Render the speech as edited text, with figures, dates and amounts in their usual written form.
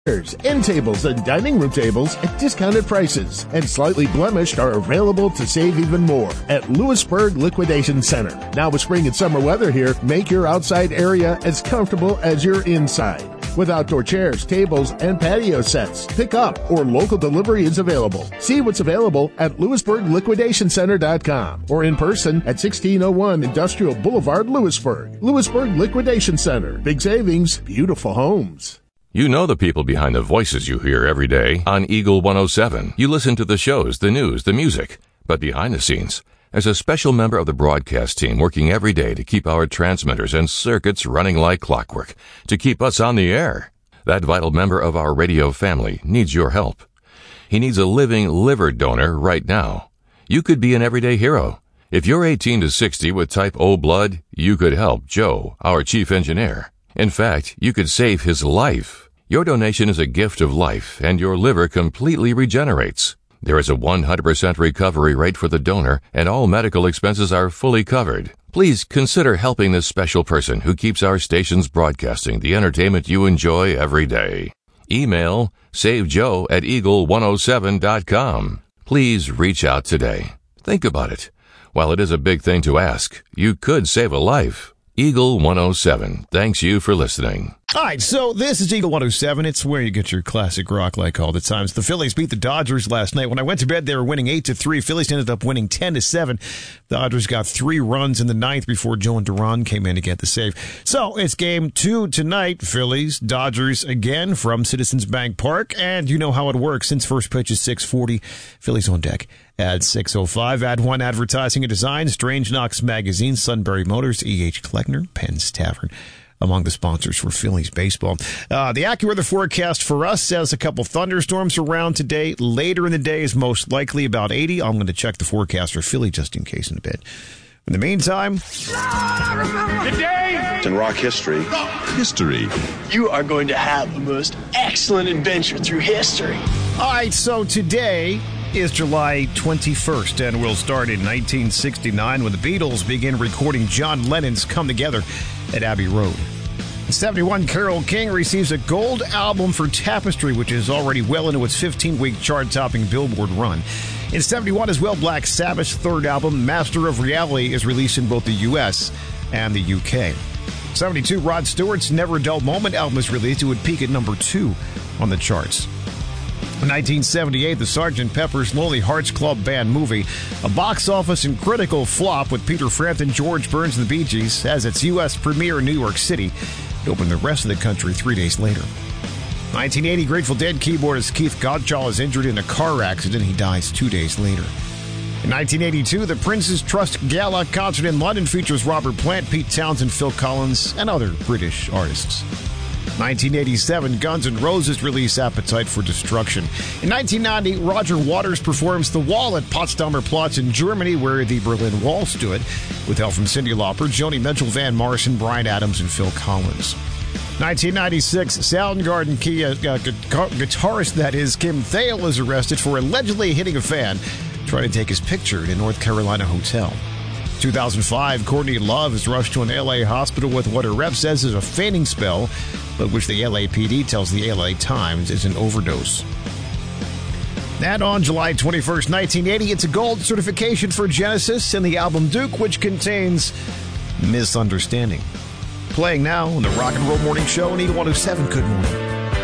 Chairs, end tables, and dining room tables at discounted prices, and slightly blemished are available to save even more at Lewisburg Liquidation Center. Now with spring and summer weather here, make your outside area as comfortable as your inside. With outdoor chairs, tables, and patio sets, pick up or local delivery is available. See what's available at LewisburgLiquidationCenter.com or in person at 1601 Industrial Boulevard, Lewisburg. Lewisburg Liquidation Center. Big savings, beautiful homes. You know the people behind the voices you hear every day on Eagle 107. You listen to the shows, the news, the music. But behind the scenes, there's a special member of the broadcast team working every day to keep our transmitters and circuits running like clockwork, to keep us on the air. That vital member of our radio family needs your help. He needs a living liver donor right now. You could be an everyday hero. If you're 18 to 60 with type O blood, you could help Joe, our chief engineer. In fact, you could save his life. Your donation is a gift of life, and your liver completely regenerates. There is a 100% recovery rate for the donor, and all medical expenses are fully covered. Please consider helping this special person who keeps our stations broadcasting the entertainment you enjoy every day. Email savejoe@eagle107.com. Please reach out today. Think about it. While it is a big thing to ask, you could save a life. Eagle 107 thanks you for listening. All right, so this is Eagle 107. It's where you get your classic rock like all the times. The Phillies beat the Dodgers last night. When I went to bed, they were winning 8-3. Phillies ended up winning 10-7. The Dodgers got 3 runs in the ninth before Joe and Duran came in to get the save. So it's game 2 tonight. Phillies, Dodgers again from Citizens Bank Park. And you know how it works. Since first pitch is 6:40, Phillies on deck. At 6:05, Ad One Advertising and Design, Strange Knox Magazine, Sunbury Motors, E.H. Kleckner, Penn's Tavern, among the sponsors for Phillies baseball. The AccuWeather forecast for us says a couple thunderstorms around today. Later in the day is most likely about 80. I'm going to check the forecast for Philly just in case in a bit. In the meantime, today in rock history. You are going to have the most excellent adventure through history. All right, so today is July 21st, and we'll start in 1969 when the Beatles begin recording John Lennon's Come Together at Abbey Road. In 71, Carole King receives a gold album for Tapestry, which is already well into its 15-week chart-topping Billboard run. In 71 as well, Black Sabbath's third album, Master of Reality, is released in both the U.S. and the U.K. 72, Rod Stewart's Never a Dull Moment album is released. It would peak at number 2 on the charts. In 1978, the Sgt. Pepper's Lonely Hearts Club Band movie, a box office and critical flop with Peter Frampton, George Burns, and the Bee Gees, has its U.S. premiere in New York City. It opened the rest of the country 3 days later. 1980, Grateful Dead keyboardist Keith Godchall is injured in a car accident. He dies 2 days later. In 1982, the Prince's Trust Gala concert in London features Robert Plant, Pete Townsend, Phil Collins, and other British artists. 1987, Guns N' Roses release Appetite for Destruction. In 1990, Roger Waters performs The Wall at Potsdamer Platz in Germany, where the Berlin Wall stood, with help from Cyndi Lauper, Joni Mitchell, Van Morrison, Bryan Adams, and Phil Collins. 1996, Soundgarden guitarist, that is, Kim Thayil, is arrested for allegedly hitting a fan trying to take his picture in a North Carolina hotel. 2005, Courtney Love is rushed to an L.A. hospital with what her rep says is a fainting spell, but which the LAPD tells the LA Times is an overdose. And on July 21st, 1980, it's a gold certification for Genesis and the album Duke, which contains Misunderstanding. Playing now on the Rock and Roll Morning Show on Eagle 107. Good morning.